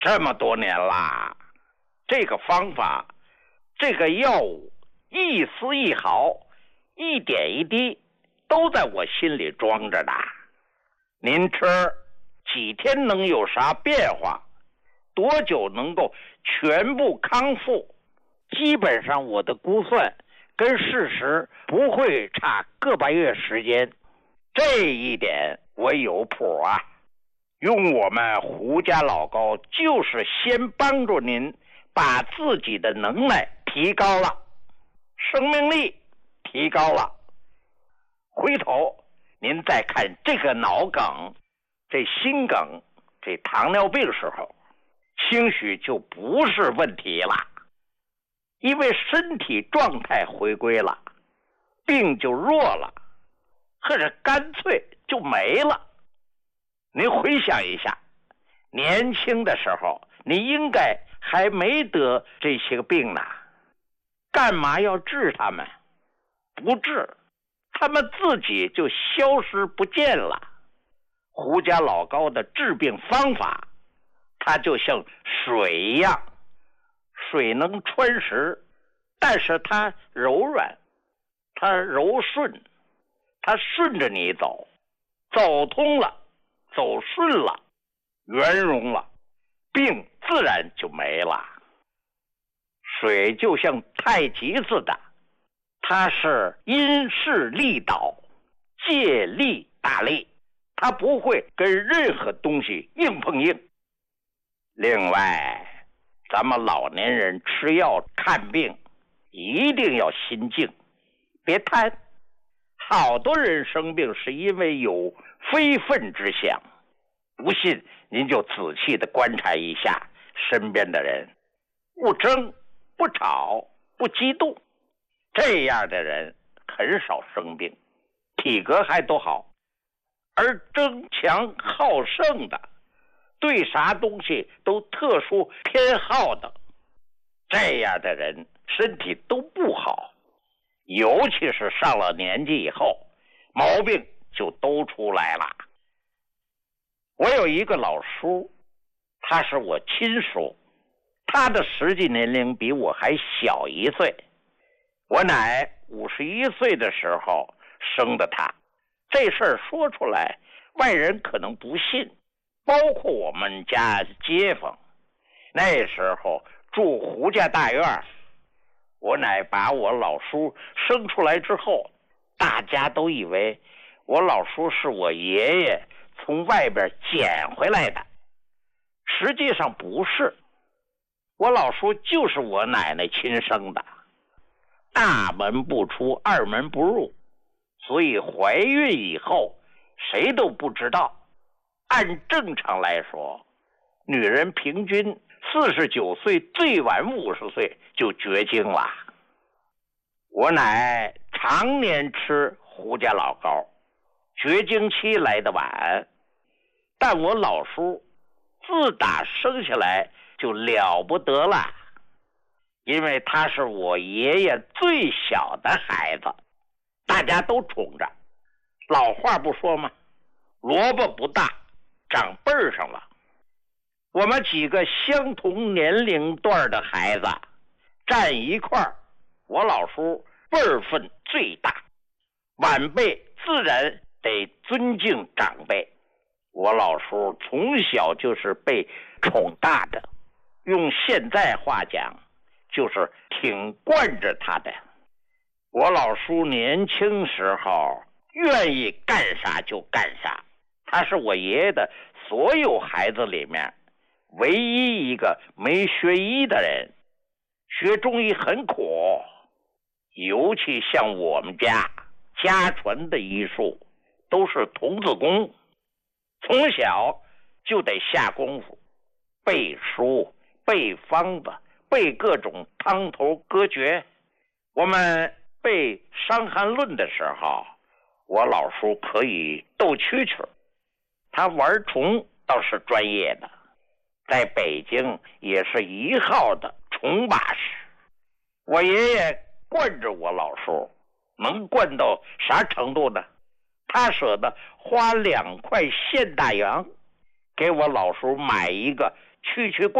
这么多年啦，这个方法，这个药物，一丝一毫，一点一滴，都在我心里装着呢。您吃几天能有啥变化？多久能够全部康复？基本上我的估算跟事实不会差个把月时间，这一点我有谱啊。用我们胡家老高就是先帮助您把自己的能耐提高了，生命力提高了，回头您再看这个脑梗，这心梗，这糖尿病时候，兴许就不是问题了，因为身体状态回归了，病就弱了，或者干脆就没了。您回想一下，年轻的时候你应该还没得这些个病呢，干嘛要治他们？不治，他们自己就消失不见了。胡家老高的治病方法，它就像水一样，水能穿石，但是它柔软，它柔顺，它顺着你走，走通了，走顺了，圆融了，病自然就没了。水就像太极似的，它是因势利导，借力打力，它不会跟任何东西硬碰硬。另外，咱们老年人吃药看病一定要心静，别贪。好多人生病是因为有非分之想，不信您就仔细的观察一下身边的人，不争不吵不激动，这样的人很少生病，体格还都好。而争强好胜的，对啥东西都特殊偏好的，这样的人身体都不好，尤其是上了年纪以后，毛病就都出来了。我有一个老叔，他是我亲叔，他的实际年龄比我还小1岁。我奶51岁的时候生的他，这事儿说出来，外人可能不信，包括我们家街坊。那时候住胡家大院，我奶把我老叔生出来之后，大家都以为我老叔是我爷爷从外边捡回来的，实际上不是，我老叔就是我奶奶亲生的。大门不出，二门不入，所以怀孕以后谁都不知道。按正常来说，女人平均49岁，最晚50岁就绝经了。我奶常年吃胡家老高，绝经期来得晚，但我老叔自打生下来就了不得了，因为他是我爷爷最小的孩子，大家都宠着。老话不说吗？萝卜不大，长辈儿上了。我们几个相同年龄段的孩子站一块儿，我老叔辈分最大，晚辈自然得尊敬长辈。我老叔从小就是被宠大的，用现在话讲，就是挺惯着他的。我老叔年轻时候愿意干啥就干啥，他是我爷爷的所有孩子里面唯一一个没学医的人。学中医很苦，尤其像我们家传的医术都是童子功，从小就得下功夫，背书，背方子，背各种汤头歌诀。我们背《伤寒论》的时候，我老叔可以斗蛐蛐，他玩虫倒是专业的，在北京也是1号的虫把式。我爷爷惯着我老叔，能惯到啥程度呢？他舍得花2块现大洋给我老叔买一个去